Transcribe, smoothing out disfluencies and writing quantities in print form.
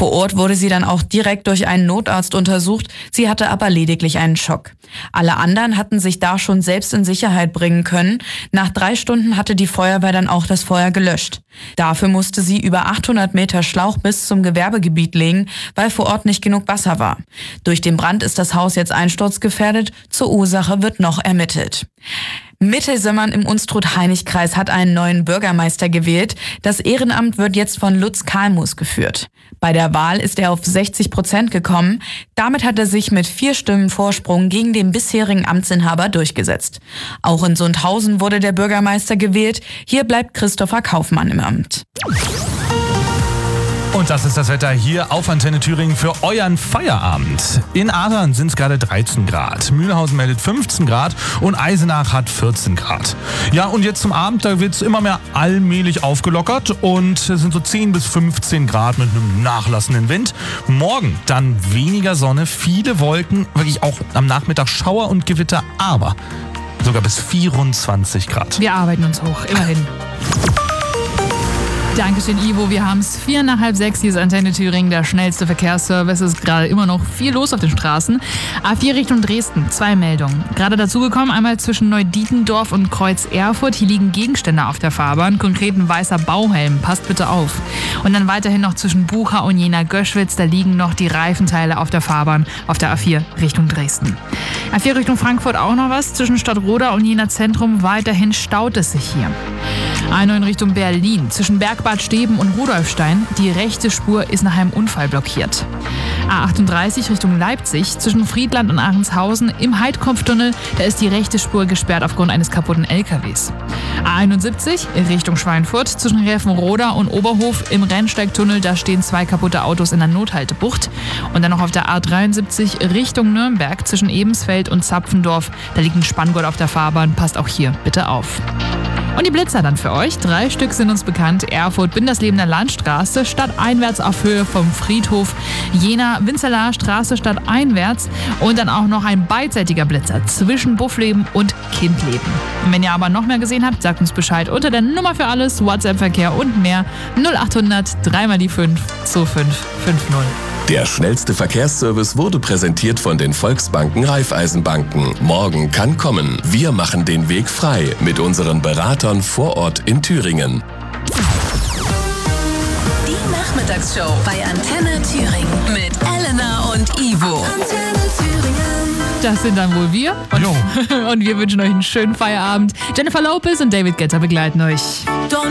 Vor Ort wurde sie dann auch direkt durch einen Notarzt untersucht, sie hatte aber lediglich einen Schock. Alle anderen hatten sich da schon selbst in Sicherheit bringen können. Nach 3 Stunden hatte die Feuerwehr dann auch das Feuer gelöscht. Dafür musste sie über 800 Meter Schlauch bis zum Gewerbegebiet legen, weil vor Ort nicht genug Wasser war. Durch den Brand ist das Haus jetzt einsturzgefährdet, zur Ursache wird noch ermittelt. Mittelsömmern im Unstrut-Hainich-Kreis hat einen neuen Bürgermeister gewählt. Das Ehrenamt wird jetzt von Lutz Kalmus geführt. Bei der Wahl ist er auf 60% gekommen. Damit hat er sich mit 4 Stimmen Vorsprung gegen den bisherigen Amtsinhaber durchgesetzt. Auch in Sundhausen wurde der Bürgermeister gewählt. Hier bleibt Christopher Kaufmann im Amt. Und das ist das Wetter hier auf Antenne Thüringen für euren Feierabend. In Adern sind es gerade 13 Grad, Mühlhausen meldet 15 Grad und Eisenach hat 14 Grad. Ja, und jetzt zum Abend, da wird es immer mehr allmählich aufgelockert und es sind so 10 bis 15 Grad mit einem nachlassenden Wind. Morgen dann weniger Sonne, viele Wolken, wirklich auch am Nachmittag Schauer und Gewitter, aber sogar bis 24 Grad. Wir arbeiten uns hoch, immerhin. Dankeschön, Ivo. Wir haben es 5:45. Hier ist Antenne Thüringen, der schnellste Verkehrsservice. Es ist gerade immer noch viel los auf den Straßen. A4 Richtung Dresden, 2 Meldungen. Gerade dazugekommen, einmal zwischen Neudietendorf und Kreuz Erfurt. Hier liegen Gegenstände auf der Fahrbahn, konkret ein weißer Bauhelm. Passt bitte auf. Und dann weiterhin noch zwischen Bucha und Jena-Göschwitz. Da liegen noch die Reifenteile auf der Fahrbahn auf der A4 Richtung Dresden. A4 Richtung Frankfurt auch noch was. Zwischen Stadtroda und Jena Zentrum weiterhin staut es sich hier. A9 in Richtung Berlin. Zwischen Bergbad Steben und Rudolfstein. Die rechte Spur ist nach einem Unfall blockiert. A38 Richtung Leipzig. Zwischen Friedland und Ahrendshausen im Heidkopftunnel. Da ist die rechte Spur gesperrt aufgrund eines kaputten LKWs. A71 in Richtung Schweinfurt. Zwischen Räfenroda und Oberhof im Rennsteigtunnel. Da stehen 2 kaputte Autos in der Nothaltebucht. Und dann noch auf der A73 Richtung Nürnberg. Zwischen Ebensfeld und Zapfendorf. Da liegt ein Spanngurt auf der Fahrbahn. Passt auch hier bitte auf. Und die Blitzer dann für euch. 3 Stück sind uns bekannt. Erfurt, Binderslebener Landstraße, stadteinwärts auf Höhe vom Friedhof. Jena, Winzerlaer Straße, stadteinwärts. Und dann auch noch ein beidseitiger Blitzer zwischen Buffleben und Kindleben. Und wenn ihr aber noch mehr gesehen habt, sagt uns Bescheid unter der Nummer für alles, WhatsApp-Verkehr und mehr 0800 3x5 2550. Der schnellste Verkehrsservice wurde präsentiert von den Volksbanken Raiffeisenbanken. Morgen kann kommen. Wir machen den Weg frei mit unseren Beratern vor Ort in Thüringen. Die Nachmittagsshow bei Antenne Thüringen mit Elena und Ivo. Antenne Thüringen. Das sind dann wohl wir. Und wir wünschen euch einen schönen Feierabend. Jennifer Lopez und David Guetta begleiten euch.